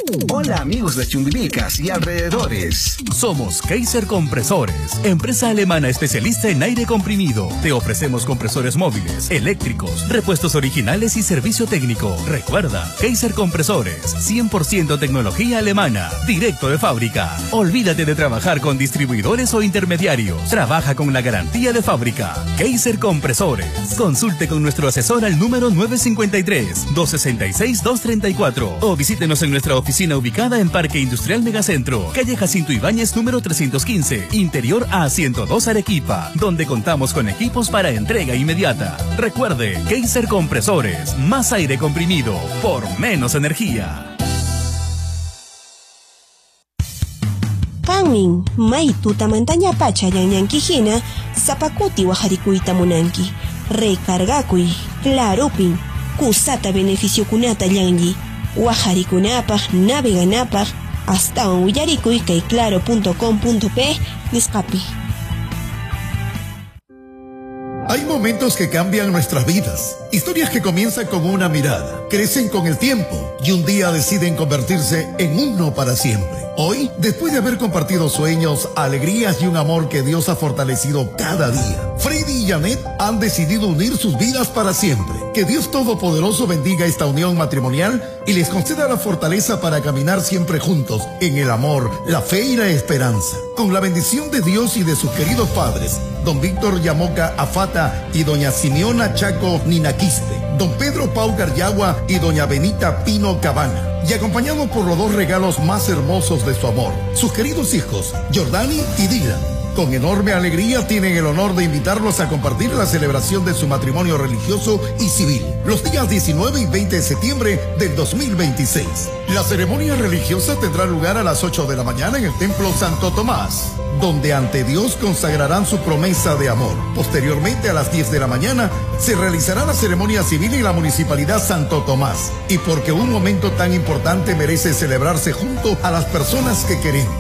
Hola amigos de Chumbivicas y alrededores. Somos Kaiser Compresores, empresa alemana especialista en aire comprimido. Te ofrecemos compresores móviles, eléctricos, repuestos originales y servicio técnico. Recuerda, Kaiser Compresores, 100% tecnología alemana, directo de fábrica. Olvídate de trabajar con distribuidores o intermediarios. Trabaja con la garantía de fábrica. Kaiser Compresores. Consulte con nuestro asesor al número 953-266-234 o visítenos en nuestra oficina ubicada en Parque Industrial Megacentro, calle Jacinto Ibáñez número 315, interior A102 Arequipa, donde contamos con equipos para entrega inmediata. Recuerde, Kaiser Compresores, más aire comprimido por menos energía. Kanmin, maitu tamantaña pacha yanyankijina, zapakuti wajarikuita munanki, recargakui, clarupin, kusata beneficio kunata yanyi, wajarikunapaj, naveganapaj, hasta un willarikuy kay claro.com.p nisqapi. Hay momentos que cambian nuestras vidas, historias que comienzan con una mirada, crecen con el tiempo y un día deciden convertirse en uno para siempre. Hoy, después de haber compartido sueños, alegrías y un amor que Dios ha fortalecido cada día, Freddy y Janet han decidido unir sus vidas para siempre. Que Dios Todopoderoso bendiga esta unión matrimonial y les conceda la fortaleza para caminar siempre juntos en el amor, la fe y la esperanza. Con la bendición de Dios y de sus queridos padres, don Víctor Yamoca Afata y doña Simeona Chaco Ninaquiste, don Pedro Pau Garyagua y doña Benita Pino Cabana, y acompañados por los dos regalos más hermosos de su amor, sus queridos hijos, Jordani y Dylan. Con enorme alegría tienen el honor de invitarlos a compartir la celebración de su matrimonio religioso y civil, los días 19 y 20 de septiembre del 2026. La ceremonia religiosa tendrá lugar a las 8 de la mañana en el Templo Santo Tomás, donde ante Dios consagrarán su promesa de amor. Posteriormente, a las 10 de la mañana, se realizará la ceremonia civil en la Municipalidad Santo Tomás. Y porque un momento tan importante merece celebrarse junto a las personas que queremos.